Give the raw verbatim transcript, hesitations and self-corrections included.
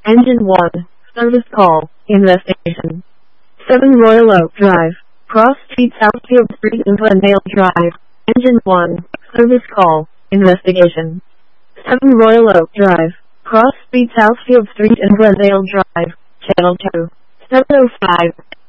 Engine one, service call, investigation. seven Royal Oak Drive, Cross Street, Southfield Street and Glendale Drive. Engine one, service call, investigation. seven Royal Oak Drive, Cross Street, Southfield Street and Glendale Drive. Channel two, seven oh five.